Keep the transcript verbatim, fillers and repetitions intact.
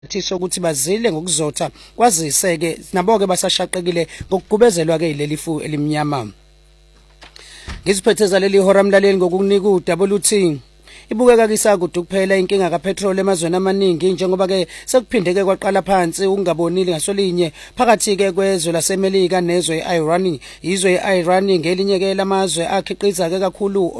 Thisho ukuthi bazile ngokuzotha kwazise ke nabo ke basashaqekile ngokugubezelwa ke lelifu elimnyama. Ngisiphetheza leli hora mlaleli ngokunika udaba oluthi ibukeka kisakude kuphela inkinga kapetrol emazweni amaningi njengoba ke sekuphindeke kwaqala phansi ukungabonile ngasolinye phakathi ke kwezwe laseMelika nezwe eIran izwe eIran ngelinye ke lamazwe akhiqiza ke kakhulu